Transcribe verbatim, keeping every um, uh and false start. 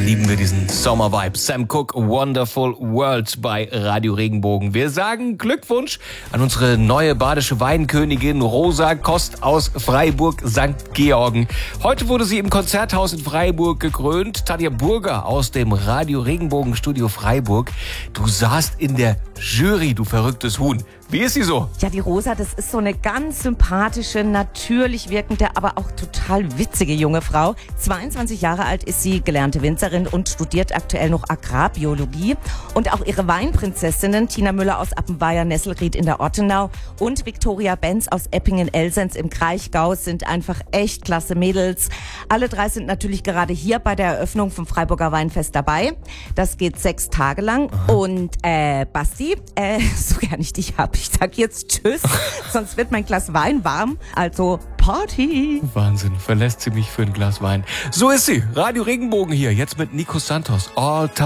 lieben wir diesen Sommer-Vibe. Sam Cooke, Wonderful World bei Radio Regenbogen. Wir sagen Glückwunsch an unsere neue badische Weinkönigin Rosa Kost aus Freiburg Sankt Georgen. Heute wurde sie im Konzerthaus in Freiburg gekrönt. Tanja Burger aus dem Radio Regenbogen Studio Freiburg. Du saßt in der Jury, du verrücktes Huhn. Wie ist sie so? Ja, die Rosa, das ist so eine ganz sympathische, natürlich wirkende, aber auch total witzige junge Frau. zweiundzwanzig Jahre alt ist sie, gelernte Winzerin und studiert aktuell noch Agrarbiologie. Und auch ihre Weinprinzessinnen, Tina Müller aus Appenweier-Nesselried in der Ortenau und Viktoria Benz aus Eppingen-Elsenz im Kraichgau, sind einfach echt klasse Mädels. Alle drei sind natürlich gerade hier bei der Eröffnung vom Freiburger Weinfest dabei. Das geht sechs Tage lang. Aha. Und äh, Basti, äh, so gern ich dich hab, ich sag jetzt Tschüss, sonst wird mein Glas Wein warm. Also Party. Wahnsinn, verlässt sie mich für ein Glas Wein. So ist sie. Radio Regenbogen hier, jetzt mit Nico Santos. All time.